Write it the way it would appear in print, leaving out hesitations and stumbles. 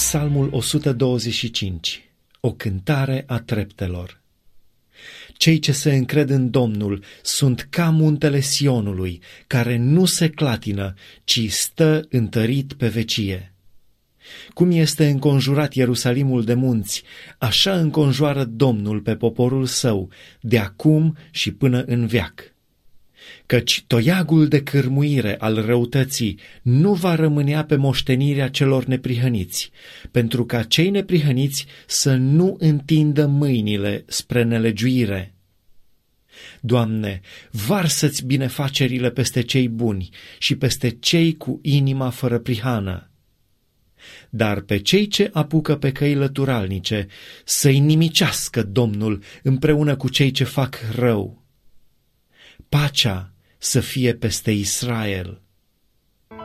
Psalmul 125. O cântare a treptelor. Cei ce se încred în Domnul sunt ca muntele Sionului, care nu se clatină, ci stă întărit pe vecie. Cum este înconjurat Ierusalimul de munți, așa înconjoară Domnul pe poporul său, de acum și până în veac. Căci toiagul de cârmuire al răutății nu va rămânea pe moștenirea celor neprihăniți, pentru ca cei neprihăniți să nu întindă mâinile spre nelegiuire. Doamne, varsă-ți binefacerile peste cei buni și peste cei cu inima fără prihană. Dar pe cei ce apucă pe căi lăturalnice să-i nimicească Domnul împreună cu cei ce fac rău. Pacea să fie peste Israel.